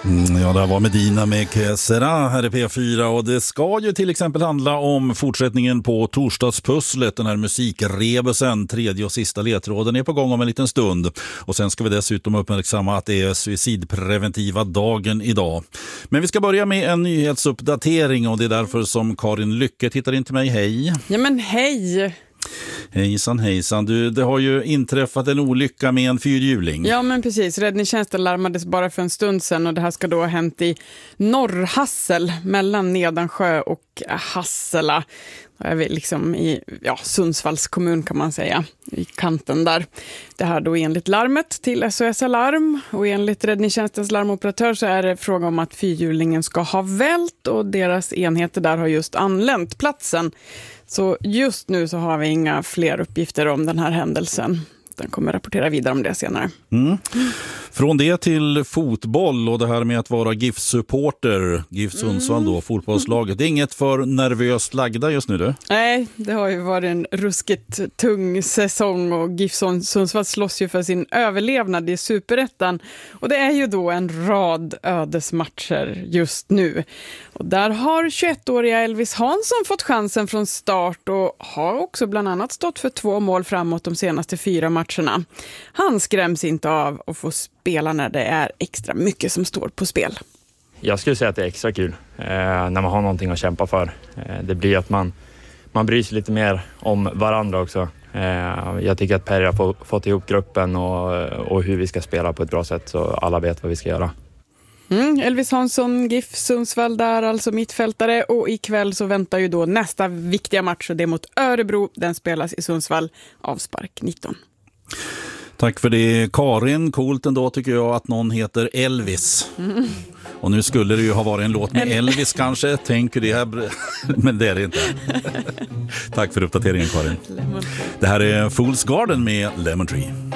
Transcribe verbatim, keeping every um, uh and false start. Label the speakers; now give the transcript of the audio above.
Speaker 1: Mm, ja, det var Medina med Kesera här i P fyra och det ska ju till exempel handla om fortsättningen på torsdagspusslet, den här musikrebusen, tredje och sista ledtråden är på gång om en liten stund. Och sen ska vi dessutom uppmärksamma att det är suicidpreventiva dagen idag. Men vi ska börja med en nyhetsuppdatering och det är därför som Karin Lycke tittar in till mig. Hej!
Speaker 2: Ja men hej!
Speaker 1: Hejsan, hejsan. Du, det har ju inträffat en olycka med en fyrhjuling.
Speaker 2: Ja men precis, räddningstjänsten larmades bara för en stund sedan och det här ska då ha hänt i Norrhassel mellan Nedansjö och Hassela. Då är vi liksom i ja, Sundsvalls kommun kan man säga, i kanten där. Det här då enligt larmet till S O S Alarm och enligt räddningstjänstens larmoperatör så är det fråga om att fyrhjulingen ska ha vält och deras enheter där har just anlänt platsen. Så just nu så har vi inga fler uppgifter om den här händelsen. Den kommer rapportera vidare om det senare.
Speaker 1: Mm. Från det till fotboll och det här med att vara GIF-supporter, GIF Sundsvall då, fotbollslaget. Det är inget för nervöst lagda just nu du?
Speaker 2: Nej, det har ju varit en ruskigt tung säsong och GIF Sundsvall slåss ju för sin överlevnad i Superettan. Och det är ju då en rad ödesmatcher just nu. Och där har tjugoettåriga Elvis Hansson fått chansen från start och har också bland annat stått för två mål framåt de senaste fyra matcherna. Han skräms inte av att få spela när det är extra mycket som står på spel.
Speaker 3: Jag skulle säga att det är extra kul eh, när man har någonting att kämpa för. Eh, det blir att man, man bryr sig lite mer om varandra också. Eh, jag tycker att Perry har få, fått ihop gruppen och, och hur vi ska spela på ett bra sätt så alla vet vad vi ska göra.
Speaker 2: Mm, Elvis Hansson, GIF Sundsvall där, alltså mittfältare. Och ikväll så väntar ju då nästa viktiga match och det är mot Örebro. Den spelas i Sundsvall, avspark nitton.
Speaker 1: Tack för det Karin, coolt ändå tycker jag att någon heter Elvis. Mm. Och nu skulle det ju ha varit en låt med Elvis kanske, tänker det här, men det är det inte. Tack för uppdateringen Karin. Det här är Fool's Garden med Lemon Tree.